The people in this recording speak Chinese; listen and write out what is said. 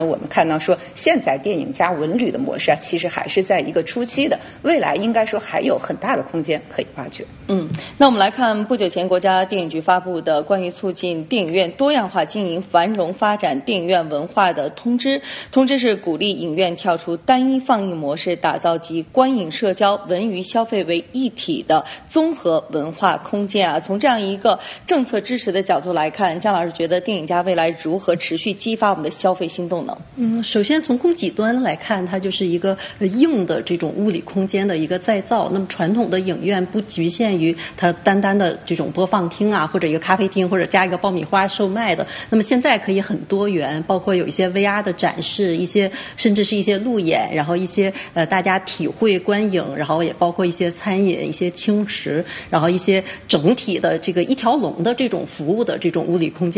我们看到说，现在电影加文旅的模式其实还是在一个初期的，未来应该说还有很大的空间可以挖掘。 那我们来看不久前国家电影局发布的关于促进电影院多样化经营、繁荣发展电影院文化的通知。通知是鼓励影院跳出单一放映模式，打造集观影、社交、文娱消费为一体的综合文化空间从这样一个政策支持的角度来看，姜老师觉得电影家未来如何持续激发我们的消费新动能？ 首先从供给端来看，它就是一个硬的这种物理空间的一个再造。那么传统的影院不局限于它单的这种播放厅或者一个咖啡厅，或者加一个爆米花售卖的。那么现在可以很多元，包括有一些 VR 的展示，甚至是一些路演，然后一些大家体会观影，然后也包括一些餐饮、一些轻食，然后一些整体的这个一条龙的这种服务的这种物理空间。